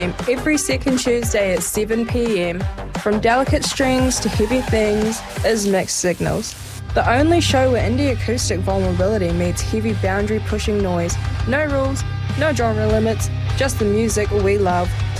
every second Tuesday at 7 p.m. From delicate strings to heavy things is Mixed Signals. The only show where indie acoustic vulnerability meets heavy boundary pushing noise. No rules, no genre limits, just the music we love.